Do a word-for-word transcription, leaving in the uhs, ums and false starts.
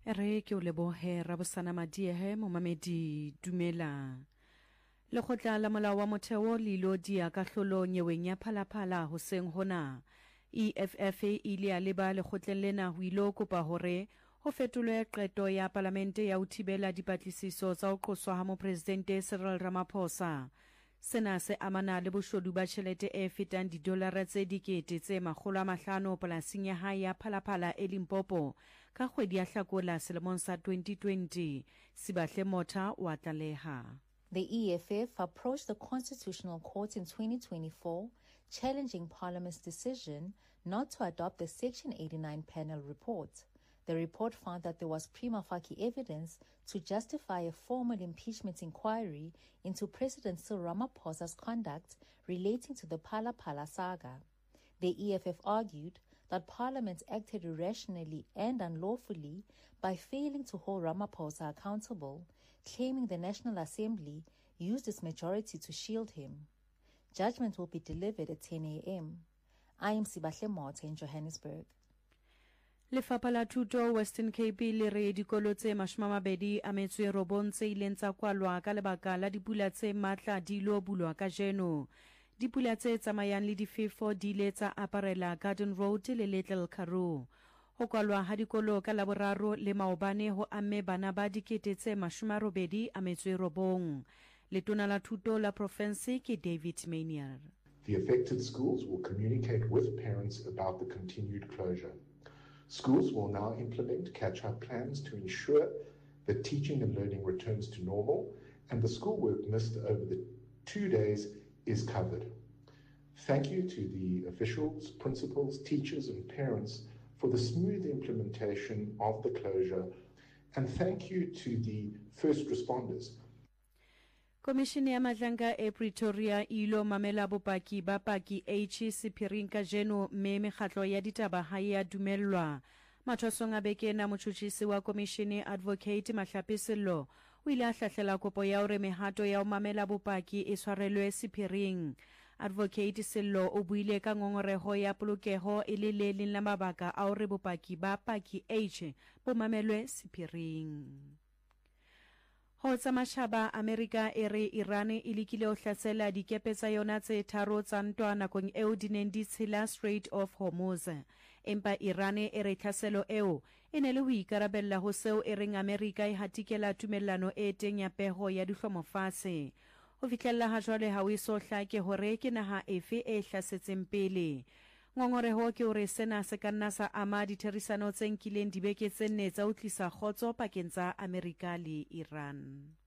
Re ke o lebohe Rabosana Madiehe momamedi dumela. Lekgotla la molao wa motheo le ilo dia kahlolo nyeweng ya phalaphala hoseng hona. E F F e ile a leba lekgotleng lena ho ilo kopa hore ho fetolwe qeto ya palamente ya ho thibela dipatlisiso tsa ho qoswa ha mopresidente Cyril Ramaphosa. Sena se amana le boshodu ba tjhelete e fetang didolara tse dikete tse makgolo a mahlano polasing ya hae ya Phalaphala e Limpopo ka kgwedi ya Hlakola selemong sa twenty twenty. Sibahle Motha wa tlaleha. The E F F approached the Constitutional Court in twenty twenty-four, challenging Parliament's decision not to adopt the Section eighty-nine panel report. The report found that there was prima facie evidence to justify a formal impeachment inquiry into President Cyril Ramaphosa's conduct relating to the Phalaphala saga. The E F F argued that Parliament acted irrationally and unlawfully by failing to hold Ramaphosa accountable, claiming the National Assembly used its majority to shield him. Judgment will be delivered at ten a m I am Sibahle Motha in Johannesburg. Lefapha la Thuto Western Cape le re dikolo tse mashomamabedi a metso e robong tse ileng tsa kwalwa ka lebaka la dipula tse matla di ilo bulwa kajeno. Dipula tse tsamayang le difefo di ile tsa aparela Garden Road le Little Karoo. Ho kwalwa ha dikolo ka Laboraro le maobane ho amme bana ba dikete tse mashomarobedi a metso e robong. Letona la Thuto la Province ke David Manier. The affected schools will communicate with parents about the continued closure. Schools will now implement catch-up plans to ensure that teaching and learning returns to normal and the schoolwork missed over the two days is covered. Thank you to the officials, principals, teachers and parents for the smooth implementation of the closure, and thank you to the first responders. Komishini ya Madlanga e Pretoria ilo mamela bopaki ba paki H sephiring kajeno mme mekgatlo ya ditaba ha ya dumellwa. Mathwasong a beke na motjhutjhisi wa komishini Advocate Mahlapi Sello o ile a hlahlela kopo ya hore mehato ya ho mamela bopaki e tshwarelwe sephiring. Advocate Sello o buile ka ngongoreho ya polokeho e le le leng la mabaka a hore bopaki ba paki H bo mamelwe sephiring. Ho tsa mashaba America e re Iran e likile ho hlasela dikepe tsa yona tse tharo tsa ntwa nakong eo di neng di tshela Strait of Hormuz. Empa Iran e re tlhaselo eo e ne le ho ikarabella ho seo e reng America e hatikela tumellano e teng ya peho ya dihlomofase. Ho fihlella ha jwale ha o iso hlake hore ke naha efe e hlasetseng pele. Ngongoreho ke hore sena se ka nna sa ama ditherisano tse nkileng dibeke tse nne tsa ho tlisa kgotso pakeng tsa Amerika le Iran.